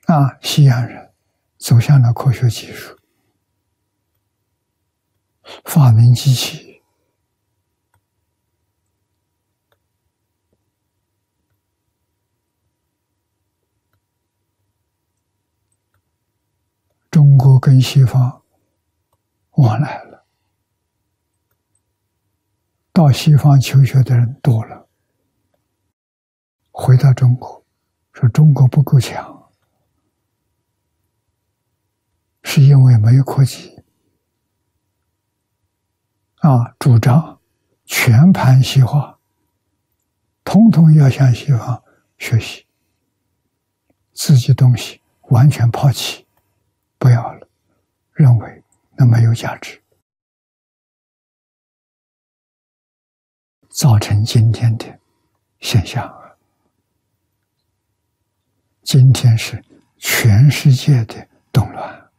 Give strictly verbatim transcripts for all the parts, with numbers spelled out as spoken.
啊，西洋人走向了科学技术，发明机器，中国跟西方往来了，到西方求学的人多了，回到中国，说中国不够强，是因为没有科技啊，主张全盘西化，统统要向西方学习，自己东西完全抛弃，不要了，认为那没有价值，造成今天的现象。今天是全世界的动乱，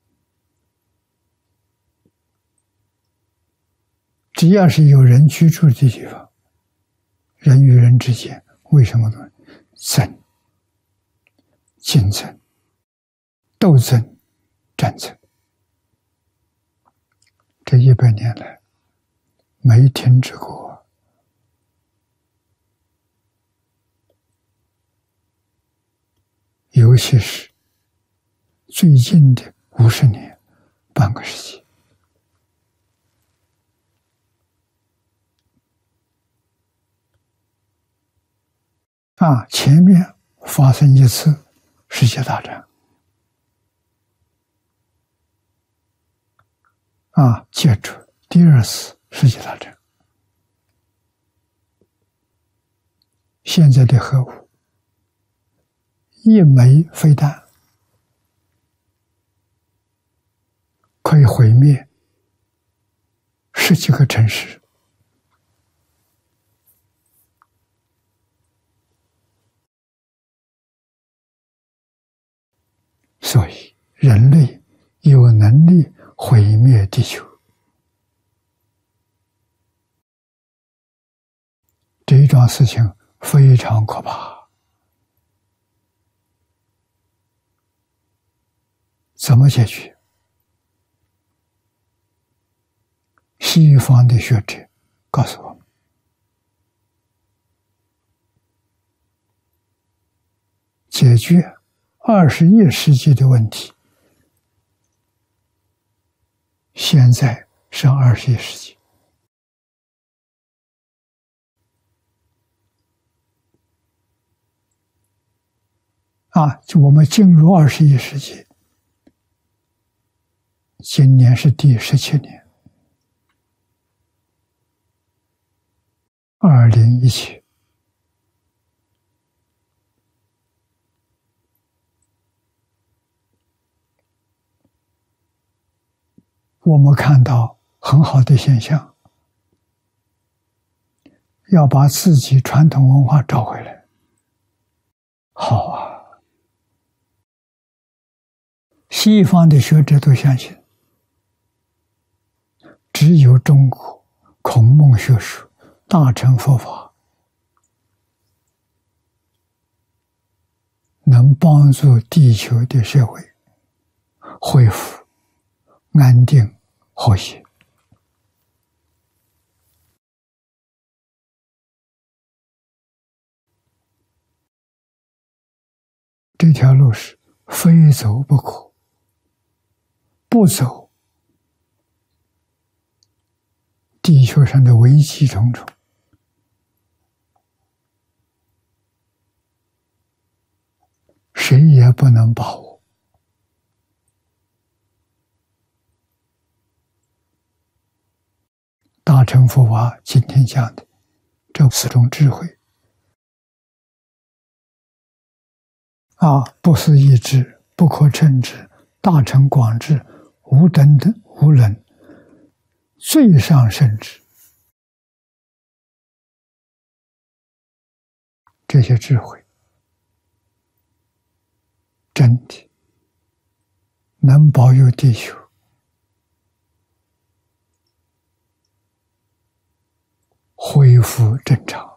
只要是有人居住的地方，人与人之间为什么呢？争、竞争、斗争、战争，这一百年来没停止过。尤其是最近的五十年、半个世纪，啊，前面发生一次世界大战，啊，接着第二次世界大战，现在的核武。一枚飞弹可以毁灭十几个城市，所以人类有能力毁灭地球，这一桩事情非常可怕。怎么解决？西方的学者告诉我们，解决二十一世纪的问题，现在是二十一世纪，啊，就我们进入二十一世纪。今年是第十七年，二零一七，我们看到很好的现象，要把自己传统文化找回来，好啊！西方的学者都相信。只有中国孔孟学术大乘佛法能帮助地球的社会恢复安定和谐。这条路是非走不可，不走地球上的危机重重，谁也不能把握。大乘佛法今天讲的这四种智慧啊，不思议智、不可称智、大乘广智、无等等无能、最上圣智，这些智慧真的能保佑地球恢复正常。